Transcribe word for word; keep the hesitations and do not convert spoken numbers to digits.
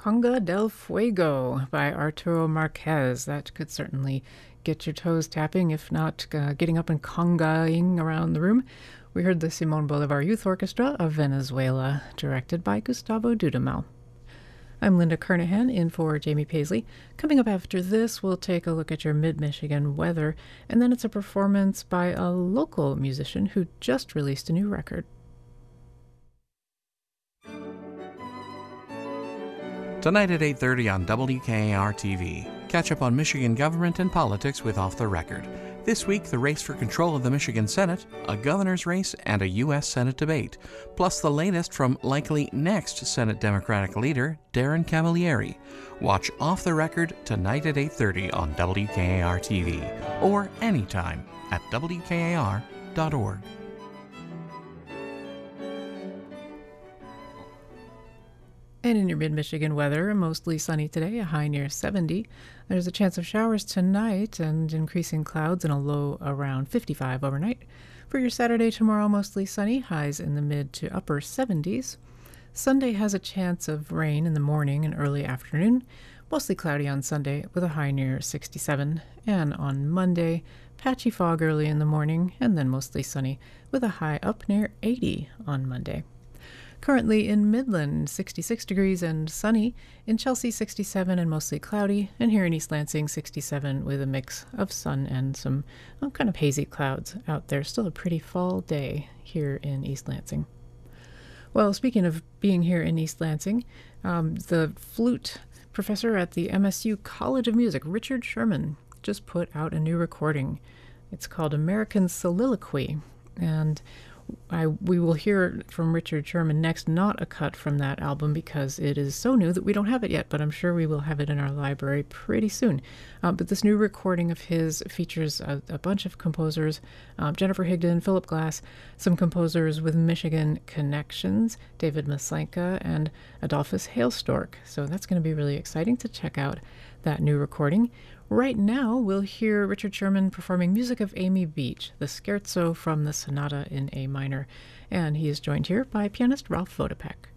Conga del Fuego by Arturo Marquez. That could certainly get your toes tapping, if not uh, getting up and congaing around the room. We heard the Simon Bolivar Youth Orchestra of Venezuela, directed by Gustavo Dudamel. I'm Linda Kernahan, in for Jamie Paisley. Coming up after this, we'll take a look at your mid-Michigan weather, and then it's a performance by a local musician who just released a new record. Tonight at eight thirty on W K A R T V. Catch up on Michigan government and politics with Off the Record. This week, the race for control of the Michigan Senate, a governor's race, and a U S Senate debate. Plus the latest from likely next Senate Democratic leader, Darren Cavalieri. Watch Off the Record tonight at eight thirty on W K A R T V or anytime at W K A R dot org. And in your mid-Michigan weather, mostly sunny today, a high near seventy. There's a chance of showers tonight and increasing clouds and a low around fifty-five overnight. For your Saturday tomorrow, mostly sunny, highs in the mid to upper seventies. Sunday has a chance of rain in the morning and early afternoon. Mostly cloudy on Sunday with a high near sixty-seven. And on Monday, patchy fog early in the morning and then mostly sunny with a high up near eighty on Monday. Currently in Midland, sixty-six degrees and sunny. In Chelsea, sixty-seven and mostly cloudy. And here in East Lansing, sixty-seven with a mix of sun and some well, kind of hazy clouds out there. Still a pretty fall day here in East Lansing. Well, speaking of being here in East Lansing, um, the flute professor at the M S U College of Music, Richard Sherman, just put out a new recording. It's called American Soliloquy. And I, we will hear from Richard Sherman next, not a cut from that album because it is so new that we don't have it yet, but I'm sure we will have it in our library pretty soon. Uh, but this new recording of his features a, a bunch of composers, uh, Jennifer Higdon, Philip Glass, some composers with Michigan connections, David Maslanka and Adolphus Hailstork. So that's going to be really exciting to check out that new recording. Right now, we'll hear Richard Sherman performing music of Amy Beach, the scherzo from the Sonata in A minor, and he is joined here by pianist Ralph Vodopek.